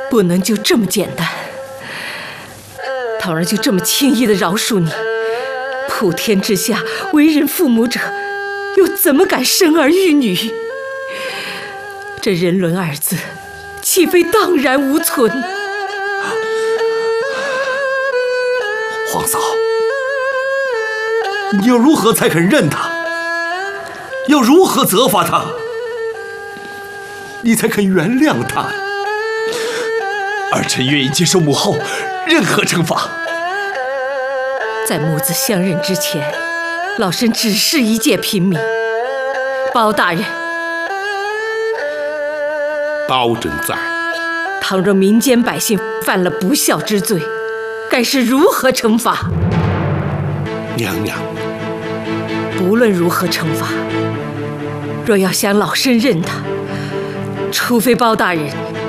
不能就这么简单。倘若就这么轻易地饶恕你，普天之下为人父母者，又怎么敢生儿育女？这人伦二字，岂非荡然无存？ 皇嫂，你要如何才肯认他？要如何责罚他？你才肯原谅他？ 儿臣愿意接受母后任何惩罚。 在母子相认之前，老身只是一介平民。包大人， 刀真在。 倘若民间百姓犯了不孝之罪，该是如何惩罚？ 娘娘， 不论如何惩罚，若要想老身认他，除非包大人